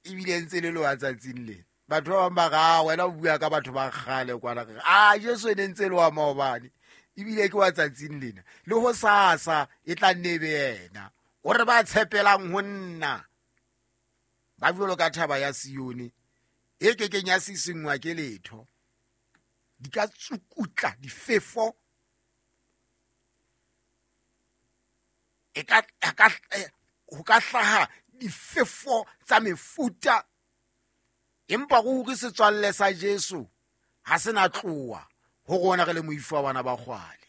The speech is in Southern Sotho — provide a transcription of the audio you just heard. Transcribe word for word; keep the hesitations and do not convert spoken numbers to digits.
ebile ntse le le wa tsatsing le batho ba bang ba ga wena o bua ka batho ba kgale kwana re a Jesu ene ntse le wa maobane ebile ke wa tsatsing lena le ho sasa e tla nne be yena o re ba tshepelang ho nna ba jwalo ka thaba ya Sione e ke kenya sisingwa ke letho di ka tsukutla difefo e ka ka ho ka hlaha difefo tsa mefuta empa go re setswalle sa Jesu ha se na tloa ho gona re le moifu wa bana ba kgwale